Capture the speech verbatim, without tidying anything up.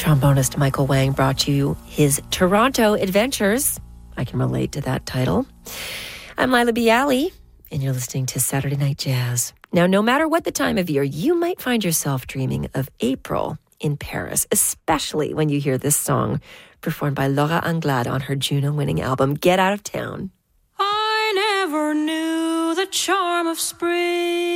Trombonist Michael Wang brought you his Toronto Adventures. I can relate to that title. I'm Lila Bialy, and you're listening to Saturday Night Jazz. Now, no matter what the time of year, you might find yourself dreaming of April in Paris, especially when you hear this song performed by Laura Anglade on her Juno-winning album, Get Out of Town. I never knew the charm of spring